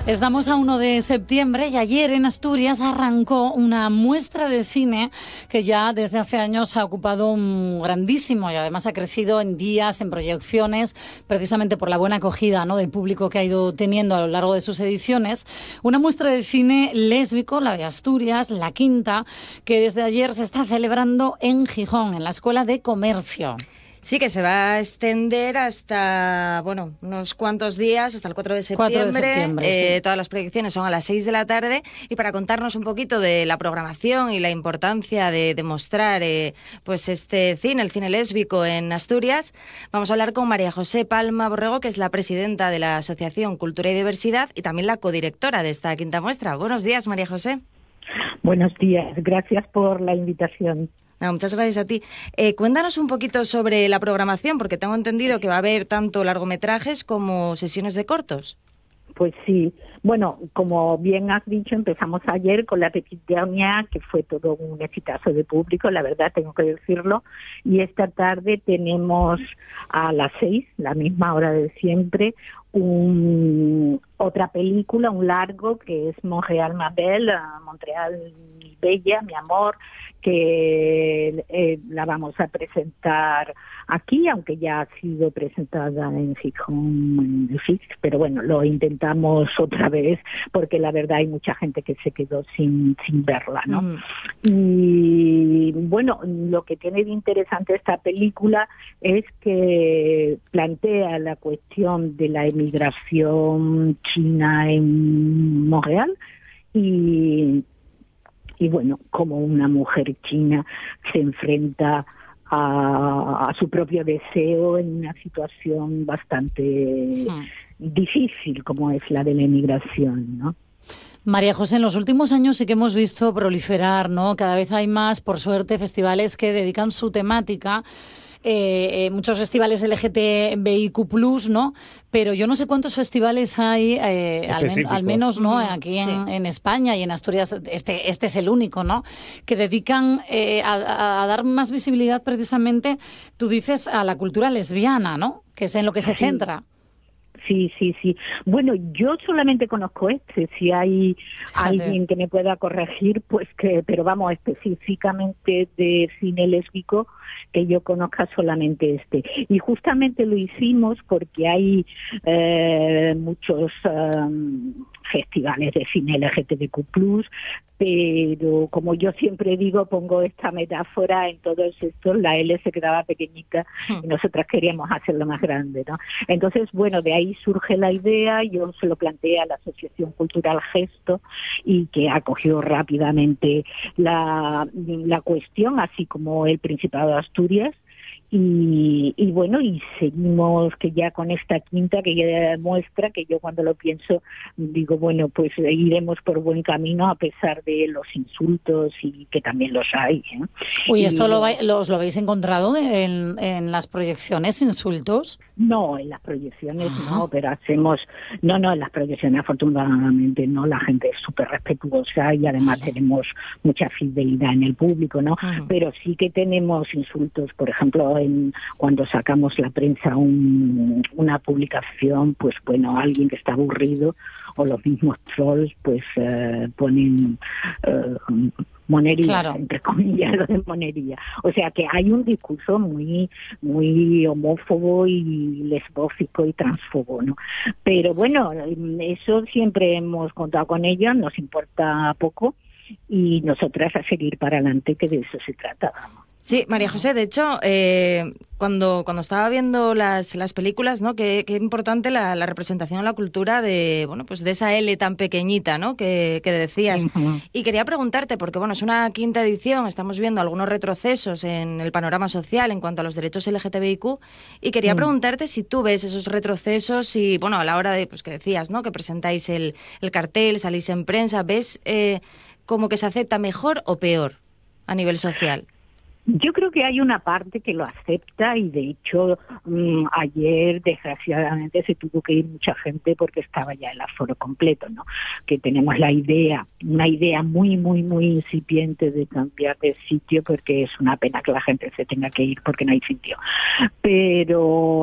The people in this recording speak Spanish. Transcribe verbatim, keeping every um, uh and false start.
Estamos a uno de septiembre y ayer en Asturias arrancó una muestra de cine que ya desde hace años ha ocupado un grandísimo y además ha crecido en días, en proyecciones, precisamente por la buena acogida, ¿no?, del público que ha ido teniendo a lo largo de sus ediciones. Una muestra de cine lésbico, la de Asturias, la quinta, que desde ayer se está celebrando en Gijón, en la Escuela de Comercio. Sí, que se va a extender hasta, bueno, unos cuantos días, hasta el cuatro de septiembre. cuatro de septiembre, eh, sí. Todas las proyecciones son a las seis de la tarde. Y para contarnos un poquito de la programación y la importancia de, de mostrar eh, pues este cine, el cine lésbico en Asturias, vamos a hablar con María José Palma Borrego, que es la presidenta de la Asociación Cultura y Diversidad y también la codirectora de esta quinta muestra. Buenos días, María José. Buenos días, gracias por la invitación. No, muchas gracias a ti. Eh, cuéntanos un poquito sobre la programación, porque tengo entendido que va a haber tanto largometrajes como sesiones de cortos. Pues sí, bueno, como bien has dicho, empezamos ayer con La Petitonia, que fue todo un exitazo de público, la verdad, tengo que decirlo, y esta tarde tenemos a las seis, la misma hora de siempre, un, otra película, un largo, que es Montreal Ma Belle, Montreal Mi Bella, Mi Amor, que eh, la vamos a presentar aquí, aunque ya ha sido presentada en Gijón, en Fix, pero bueno, lo intentamos otra vez porque la verdad hay mucha gente que se quedó sin, sin verla, ¿no? Mm. Y bueno, lo que tiene de interesante esta película es que plantea la cuestión de la emigración china en Montreal y Y bueno, como una mujer china se enfrenta a, a su propio deseo en una situación bastante sí. difícil, como es la de la emigración, ¿no? María José, en los últimos años sí que hemos visto proliferar, ¿no? Cada vez hay más, por suerte, festivales que dedican su temática. Eh, eh, muchos festivales L G T B I Q plus, ¿no? Pero yo no sé cuántos festivales hay, eh, al, men al menos, ¿no? Mm, aquí en, sí. en España y en Asturias, este, este es el único, ¿no?, que dedican eh, a, a dar más visibilidad precisamente, tú dices, a la cultura lesbiana, ¿no?, que es en lo que se sí. centra. Sí, sí, sí. Bueno, yo solamente conozco este. Si hay Fíjate. alguien que me pueda corregir, pues que, pero vamos, específicamente de cine lésbico, que yo conozca solamente este. Y justamente lo hicimos porque hay eh, muchos um, festivales de cine L G T B Q plus, pero como yo siempre digo, pongo esta metáfora en todos estos, la L se quedaba pequeñita y nosotras queríamos hacerlo más grande, ¿no? Entonces, bueno, de ahí surge la idea, yo se lo planteé a la Asociación Cultural Gesto y que acogió rápidamente la, la cuestión, así como el Principado de Asturias. Y, y bueno, y seguimos que ya con esta quinta que ya demuestra que yo cuando lo pienso digo, bueno, pues iremos por buen camino a pesar de los insultos y que también los hay, ¿eh? Uy, y, ¿esto lo, los, lo habéis encontrado en, en las proyecciones, insultos? No, en las proyecciones Ajá. no, pero hacemos, no, no, en las proyecciones afortunadamente no, la gente es súper respetuosa y además Ajá. tenemos mucha fidelidad en el público, ¿no? Ajá. Pero sí que tenemos insultos, por ejemplo, en, cuando sacamos la prensa un, una publicación, pues bueno, alguien que está aburrido o los mismos trolls pues eh, ponen eh, monería, claro. entre comillas, lo de monería. O sea que hay un discurso muy muy homófobo y lesbófico y transfobo, ¿no? Pero bueno, eso siempre hemos contado con ello, nos importa poco y nosotras a seguir para adelante, que de eso se trata, vamos. Sí, María José, de hecho, eh, cuando cuando estaba viendo las las películas, ¿no? Qué, qué importante la, la representación en la cultura de, bueno, pues de esa L tan pequeñita, ¿no?, que, que decías. Uh-huh. Y quería preguntarte, porque bueno, es una quinta edición, estamos viendo algunos retrocesos en el panorama social en cuanto a los derechos L G T B I Q, y quería uh-huh. preguntarte si tú ves esos retrocesos y, bueno, a la hora de, pues que decías, ¿no?, que presentáis el, el cartel, salís en prensa, ¿ves eh, como que se acepta mejor o peor a nivel social? Yo creo que hay una parte que lo acepta y de hecho mmm, ayer desgraciadamente se tuvo que ir mucha gente porque estaba ya el aforo completo, ¿no? Que tenemos la idea, una idea muy, muy, muy incipiente de cambiar de sitio porque es una pena que la gente se tenga que ir porque no hay sitio. Pero